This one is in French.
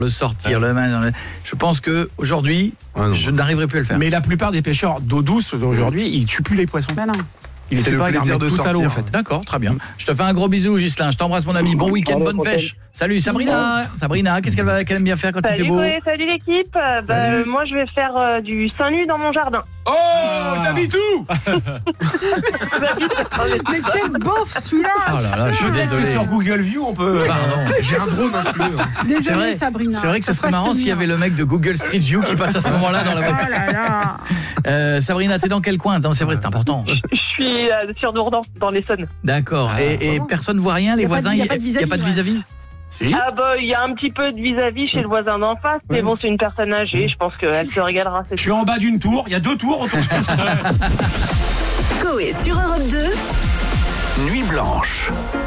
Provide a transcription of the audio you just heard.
le sortir, le mettre. Je pense que aujourd'hui, je n'arriverai plus à le faire. Mais la plupart des pêcheurs d'eau douce d'aujourd'hui, ils tuent plus les poissons. Ben non. Ils C'est le plaisir de tous à l'eau, sortir. en fait. D'accord, très bien. Je te fais un gros bisou, Ghislain. Je t'embrasse, mon ami. Bon week-end, bonne pêche. Salut, Sabrina. Sabrina, qu'est-ce qu'elle aime bien faire quand il fait Salut, beau? salut l'équipe. Moi, je vais faire du seins nu dans mon jardin. Oh, t'habites où? Mais quel beauf celui-là. Oh là là, je suis Peut-être que désolé. sur Google View, on peut... Pardon. J'ai un drone, hein, celui-là. Désolée Sabrina. C'est vrai que ce Ça serait passe marrant tout s'il y bien. avait le mec de Google Street View qui passe à ce moment-là dans la Oh voiture. là là. Sabrina, t'es dans quel coin? Attends, c'est vrai, c'est important. Je suis sur Dourdan, dans l'Essonne. D'accord. Et personne ne voit rien, les Y a pas de- voisins? y a pas de Il n'y a pas de vis-à-vis, vis-à-vis? Si. Ah bah, il y a un petit peu de vis-à-vis chez le voisin d'en face, mais bon, c'est une personne âgée, je pense qu'elle se régalera. Je suis en bas d'une tour, il y a 2 tours autour. Coé sur Europe 2. Nuit blanche.